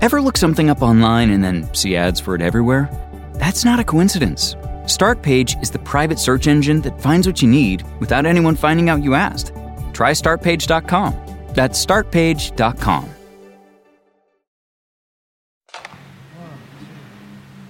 Ever look something up online and then see ads for it everywhere? That's not a coincidence. Startpage is the private search engine that finds what you need without anyone finding out you asked. Try Startpage.com. That's Startpage.com.